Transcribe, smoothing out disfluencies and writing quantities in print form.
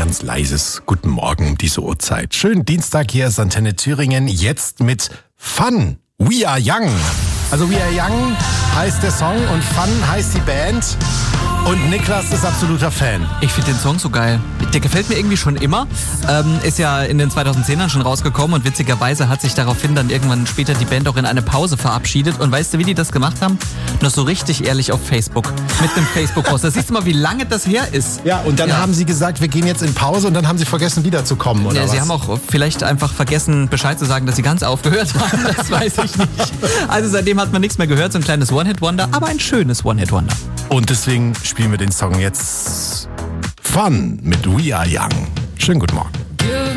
ganz leises Guten Morgen um diese Uhrzeit. Schönen Dienstag, hier ist Antenne Thüringen, jetzt mit Fun. We are young. Also We are young heißt der Song und Fun heißt die Band. Und Niklas ist absoluter Fan. Ich finde den Song so geil. Der gefällt mir irgendwie schon immer. Ist ja in den 2010ern schon rausgekommen und witzigerweise hat sich daraufhin dann irgendwann später die Band auch in eine Pause verabschiedet. Und weißt du, wie die das gemacht haben? Noch so richtig ehrlich auf Facebook. Mit einem Facebook-Post. Da siehst du mal, wie lange das her ist. Ja, und dann haben sie gesagt, wir gehen jetzt in Pause und dann haben sie vergessen, wiederzukommen, oder was? Sie haben auch vielleicht einfach vergessen, Bescheid zu sagen, dass sie ganz aufgehört haben. Das weiß ich nicht. Also seitdem hat man nichts mehr gehört. So ein kleines One-Hit-Wonder, aber ein schönes One-Hit-Wonder. Und deswegen spielen wir den Song jetzt Fun mit We Are Young. Schönen guten Morgen.